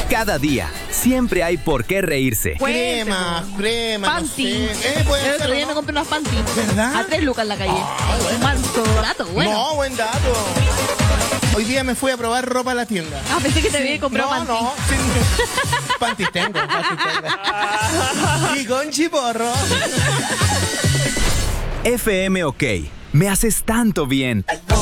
Cada día, siempre hay por qué reírse. Crema, Panty. no sé. Puede El ser, otro día ¿no? me compré unas panty. ¿Verdad? A 3 lucas en la calle. Un manso dato, bueno. No, buen dato. Hoy día me fui a probar ropa a la tienda. Ah, pensé que te había comprado panty. No. Sí. Panties tengo. Y con chiporro. FM OK. Me haces tanto bien.